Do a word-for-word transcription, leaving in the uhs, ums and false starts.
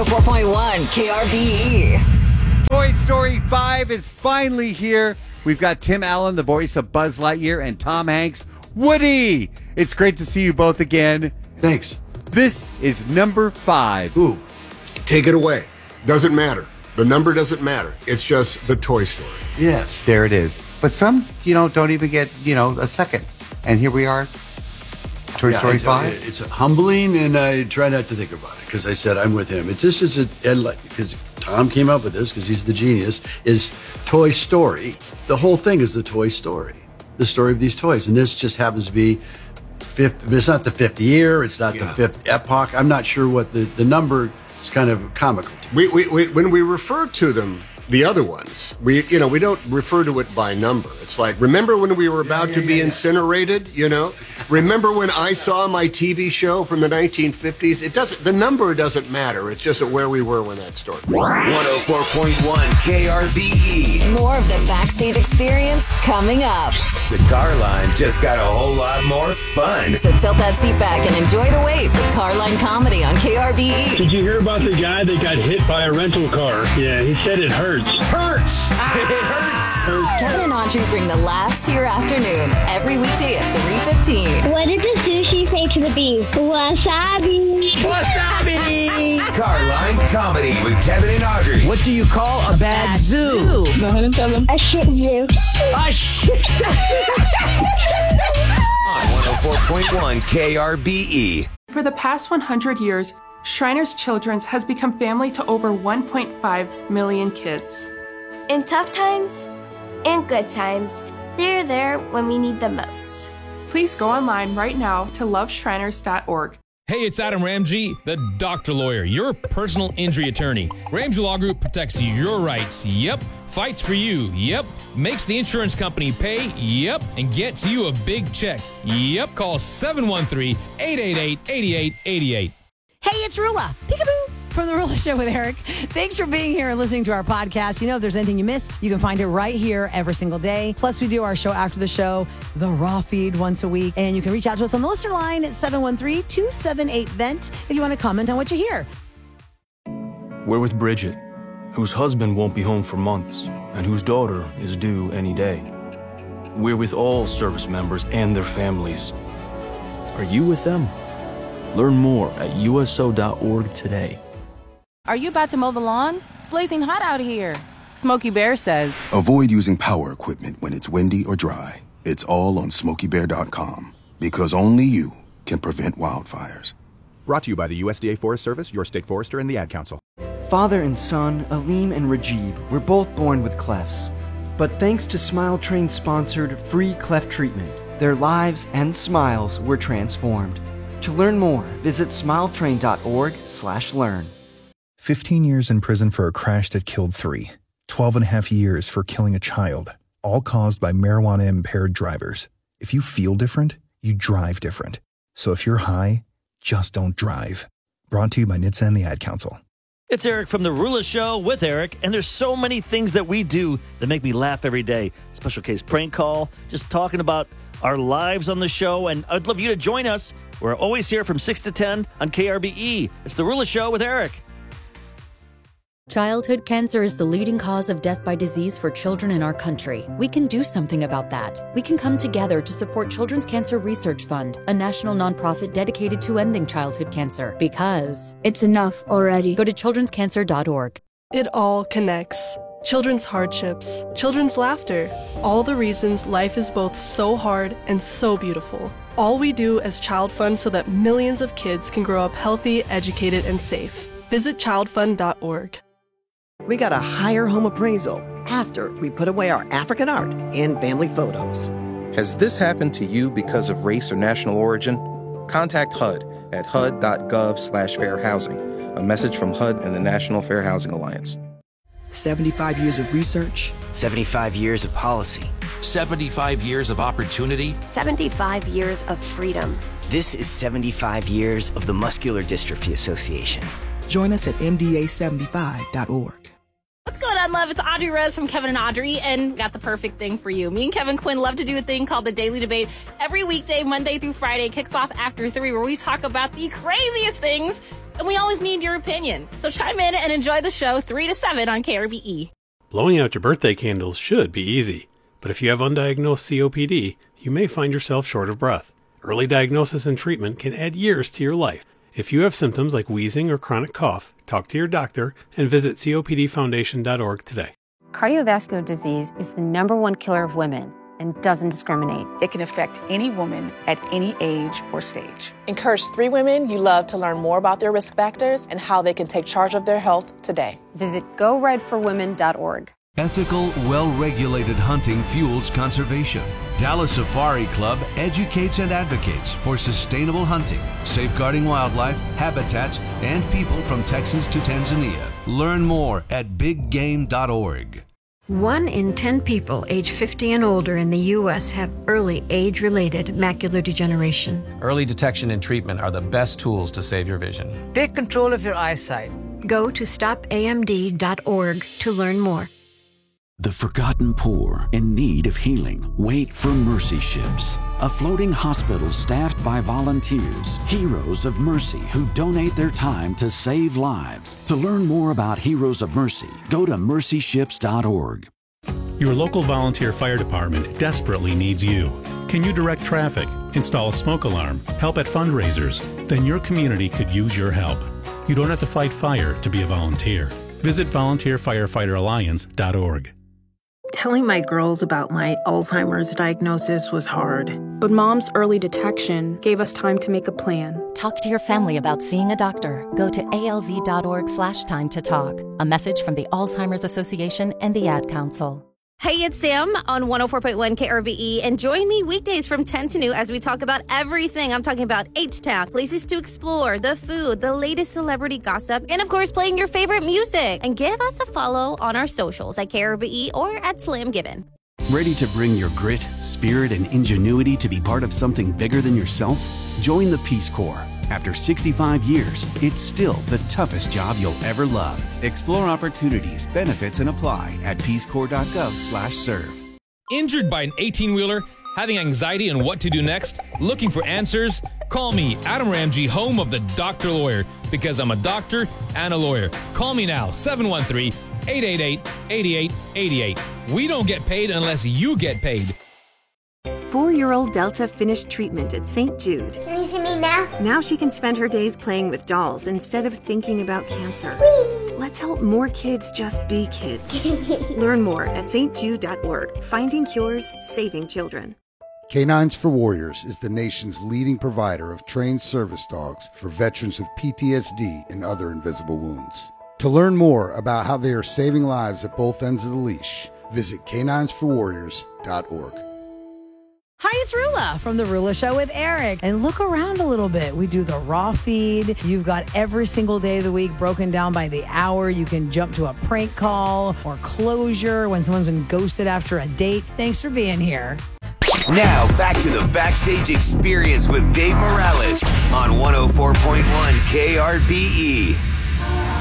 oh four point one K R B E. Toy Story five is finally here. We've got Tim Allen, the voice of Buzz Lightyear, and Tom Hanks, Woody. It's great to see you both again. Thanks. This is number five. Ooh, take it away. Doesn't matter. The number doesn't matter. It's just the Toy Story. Yes. There it is. But some, you know, don't even get, you know, a second. And here we are. Toy yeah, Story it's, five. It's humbling, and I try not to think about it because I said I'm with him. It's just it's a because Tom came up with this because he's the genius. Is Toy Story? The whole thing is the Toy Story, the story of these toys, and this just happens to be fifth. It's not the fifth year. It's not yeah. the fifth epoch. I'm not sure what the the number is. Kind of comical. We, we, we when we refer to them. The other ones, we you know, we don't refer to it by number. It's like, remember when we were about yeah, yeah, to be yeah, incinerated, you know? Remember when I saw my T V show from the nineteen fifties? It doesn't, the number doesn't matter. It's just where we were when that started. one oh four point one K R B E. More of the backstage experience coming up. The car line just got a whole lot more fun. So tilt that seat back and enjoy the wait with Carline Comedy on K R B E. Did you hear about the guy that got hit by a rental car? Yeah, he said it hurts. Hurts! Ah, it hurts! hurts! Kevin and Audrey bring the laughs to your afternoon every weekday at three fifteen. What did the sushi say to the beef? Wasabi. Wasabi! Carline Comedy with Kevin and Audrey. What do you call a bad, bad zoo? zoo? Go ahead and tell them. A shit zoo. A shit On one oh four point one K R B E. For the past one hundred years, Shriners Children's has become family to over one point five million kids. In tough times and good times, they're there when we need them most. Please go online right now to love shriners dot org. Hey, it's Adam Ramsey, the doctor lawyer, your personal injury attorney. Ramsey Law Group protects your rights, yep. Fights for you, yep. Makes the insurance company pay, yep. And gets you a big check, yep. Call seven one three, eight eight eight, eight eight eight eight. Hey, it's Rula. Peekaboo. From The Rula Show with Eric. Thanks for being here and listening to our podcast. You know, if there's anything you missed, you can find it right here every single day. Plus, we do our show after the show, the Raw Feed, once a week. And you can reach out to us on the listener line at seven one three, two seven eight, V E N T if you want to comment on what you hear. We're with Bridget, whose husband won't be home for months and whose daughter is due any day. We're with all service members and their families. Are you with them? Learn more at U S O dot org today. Are you about to mow the lawn? It's blazing hot out here. Smokey Bear says, avoid using power equipment when it's windy or dry. It's all on smokey bear dot com because only you can prevent wildfires. Brought to you by the U S D A Forest Service, your state forester, and the Ad Council. Father and son, Aleem and Rajib, were both born with clefts. But thanks to Smile Train's sponsored free cleft treatment, their lives and smiles were transformed. To learn more, visit smile train dot org slash learn. fifteen years in prison for a crash that killed three. twelve and a half years for killing a child, all caused by marijuana-impaired drivers. If you feel different, you drive different. So if you're high, just don't drive. Brought to you by N H T S A and the Ad Council. It's Eric from The Rula Show with Eric, and there's so many things that we do that make me laugh every day. Special case prank call, just talking about our lives on the show, and I'd love you to join us. We're always here from six to ten on K R B E. It's The Rula Show with Eric. Childhood cancer is the leading cause of death by disease for children in our country. We can do something about that. We can come together to support Children's Cancer Research Fund, a national nonprofit dedicated to ending childhood cancer, because it's enough already. Go to children's cancer dot org. It all connects. Children's hardships, children's laughter, all the reasons life is both so hard and so beautiful. All we do as Child Fund so that millions of kids can grow up healthy, educated, and safe. Visit child fund dot org. We got a higher home appraisal after we put away our African art and family photos. Has this happened to you because of race or national origin? Contact H U D at H U D dot gov slash fair housing. A message from H U D and the National Fair Housing Alliance. seventy-five years of research. seventy-five years of policy. seventy-five years of opportunity. seventy-five years of freedom. This is seventy-five years of the Muscular Dystrophy Association. Join us at M D A seventy-five dot org. What's going on, love? It's Audrey Rose from Kevin and Audrey, and got the perfect thing for you. Me and Kevin Quinn love to do a thing called the Daily Debate. Every weekday, Monday through Friday, kicks off after three, where we talk about the craziest things and we always need your opinion. So chime in and enjoy the show three to seven on K R B E. Blowing out your birthday candles should be easy, but if you have undiagnosed C O P D, you may find yourself short of breath. Early diagnosis and treatment can add years to your life. If you have symptoms like wheezing or chronic cough, talk to your doctor and visit C O P D foundation dot org today. Cardiovascular disease is the number one killer of women and doesn't discriminate. It can affect any woman at any age or stage. Encourage three women you love to learn more about their risk factors and how they can take charge of their health today. Visit go red for women dot org. Ethical, well-regulated hunting fuels conservation. Dallas Safari Club educates and advocates for sustainable hunting, safeguarding wildlife, habitats, and people from Texas to Tanzania. Learn more at big game dot org. One in ten people age fifty and older in the U S have early age-related macular degeneration. Early detection and treatment are the best tools to save your vision. Take control of your eyesight. Go to stop A M D dot org to learn more. The forgotten poor in need of healing wait for Mercy Ships, a floating hospital staffed by volunteers, heroes of mercy who donate their time to save lives. To learn more about Heroes of Mercy, go to mercy ships dot org. Your local volunteer fire department desperately needs you. Can you direct traffic, install a smoke alarm, help at fundraisers? Then your community could use your help. You don't have to fight fire to be a volunteer. Visit volunteer firefighter alliance dot org. Telling my girls about my Alzheimer's diagnosis was hard. But Mom's early detection gave us time to make a plan. Talk to your family about seeing a doctor. Go to A L Z dot org slash time to talk. A message from the Alzheimer's Association and the Ad Council. Hey, it's Sam on one oh four point one K R B E, and join me weekdays from ten to noon as we talk about everything. I'm talking about H-Town, places to explore, the food, the latest celebrity gossip, and of course, playing your favorite music. And give us a follow on our socials at K R B E or at Slam Given. Ready to bring your grit, spirit, and ingenuity to be part of something bigger than yourself? Join the Peace Corps. After sixty-five years, it's still the toughest job you'll ever love. Explore opportunities, benefits, and apply at peace corps dot gov slash serve. Injured by an eighteen-wheeler? Having anxiety on what to do next? Looking for answers? Call me, Adam Ramsey, home of the Doctor Lawyer, because I'm a doctor and a lawyer. Call me now, seven one three, eight eight eight, eight eight eight eight. We don't get paid unless you get paid. Four-year-old Delta finished treatment at Saint Jude. Can you see me now? Now she can spend her days playing with dolls instead of thinking about cancer. Whee! Let's help more kids just be kids. Learn more at saint jude dot org. Finding cures, saving children. Canines for Warriors is the nation's leading provider of trained service dogs for veterans with P T S D and other invisible wounds. To learn more about how they are saving lives at both ends of the leash, visit canines for warriors dot org. Hi, it's Rula from The Rula Show with Eric. And look around a little bit. We do the raw feed. You've got every single day of the week broken down by the hour. You can jump to a prank call or closure when someone's been ghosted after a date. Thanks for being here. Now, back to the Backstage Experience with Dave Morales on one oh four point one K R B E.